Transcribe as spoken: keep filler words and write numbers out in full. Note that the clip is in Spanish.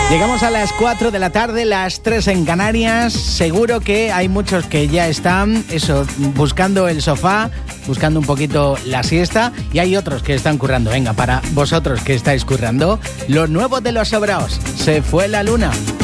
Llegamos a las cuatro de la tarde, las tres en Canarias. Seguro que hay muchos que ya están, eso, buscando el sofá, buscando un poquito la siesta, y hay otros que están currando. Venga, para vosotros que estáis currando, lo nuevo de los sobraos, Se fue la luna.